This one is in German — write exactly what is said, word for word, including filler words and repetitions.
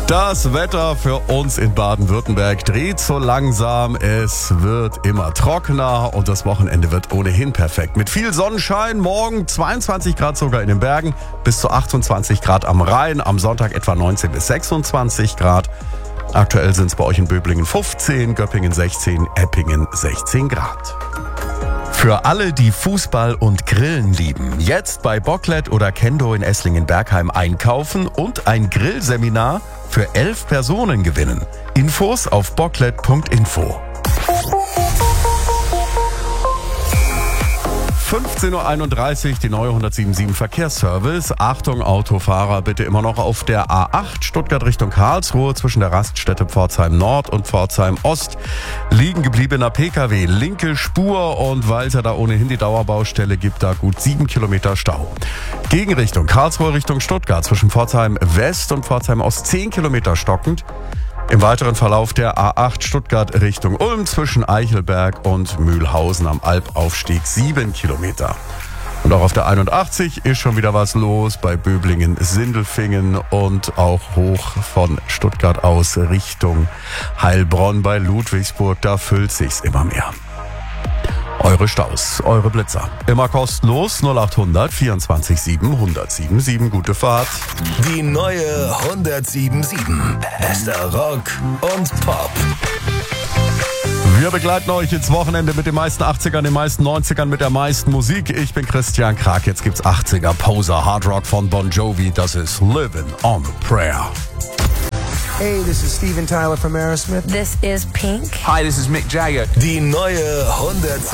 Das Wetter für uns in Baden-Württemberg dreht so langsam. Es wird immer trockener und das Wochenende wird ohnehin perfekt. Mit viel Sonnenschein, morgen zweiundzwanzig Grad sogar in den Bergen, bis zu achtundzwanzig Grad am Rhein, am Sonntag etwa neunzehn bis sechsundzwanzig Grad. Aktuell sind es bei euch in Böblingen fünfzehn, Göppingen sechzehn, Eppingen sechzehn Grad. Für alle, die Fußball und Grillen lieben, jetzt bei Bocklet oder Kendo in Esslingen-Bergheim einkaufen und ein Grillseminar für elf Personen gewinnen. Infos auf bocklet punkt info. fünfzehn Uhr einunddreißig, die neue hundertsiebenundsiebzig Verkehrsservice. Achtung Autofahrer, bitte immer noch auf der A acht Stuttgart Richtung Karlsruhe zwischen der Raststätte Pforzheim Nord und Pforzheim Ost. Liegen gebliebener Pkw, linke Spur, und weil es ja da ohnehin die Dauerbaustelle gibt, da gut sieben Kilometer Stau. Gegenrichtung Karlsruhe Richtung Stuttgart zwischen Pforzheim West und Pforzheim Ost zehn Kilometer stockend. Im weiteren Verlauf der A acht Stuttgart Richtung Ulm zwischen Eichelberg und Mühlhausen am Albaufstieg sieben Kilometer. Und auch auf der einundachtzig ist schon wieder was los bei Böblingen-Sindelfingen und auch hoch von Stuttgart aus Richtung Heilbronn bei Ludwigsburg. Da füllt sich's immer mehr. Eure Staus, eure Blitzer. Immer kostenlos null achthundert vierundzwanzig sieben hundertsiebenundsieben. Gute Fahrt. Die neue hundertsiebenundsieben. Bester Rock und Pop. Wir begleiten euch ins Wochenende mit den meisten achtzigern, den meisten neunzigern, mit der meisten Musik. Ich bin Christian Krag. Jetzt gibt's achtziger Poser Hard Rock von Bon Jovi. Das ist Living on a Prayer. Hey, this is Steven Tyler from Aerosmith. This is Pink. Hi, this is Mick Jagger. Die neue hundertsiebenundsiebzig.